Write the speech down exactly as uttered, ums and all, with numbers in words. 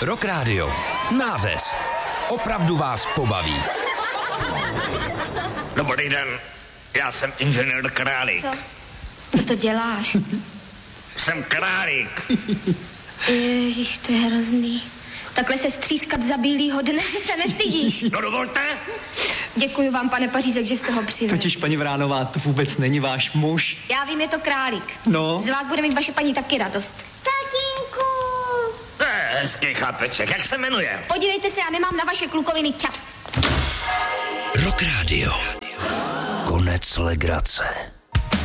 Rock Radio. Nářez. Opravdu vás pobaví. Dobrý den, já jsem inženýr Králík. Co? Co to děláš? Jsem Králík. Ježiš, to je hrozný. Takhle se střískat za bílýho dne, že se nestydíš. No dovolte. Děkuji vám, pane Pařízek, že jste ho přivez. Totiž, paní Vránová, to vůbec není váš muž. Já vím, je to Králík. No. Z vás bude mít vaše paní taky radost. Tatínku! To je hezký chlapeček, jak se jmenuje? Podívejte se, já nemám na vaše klukoviny čas. Rock Radio. Konec legrace.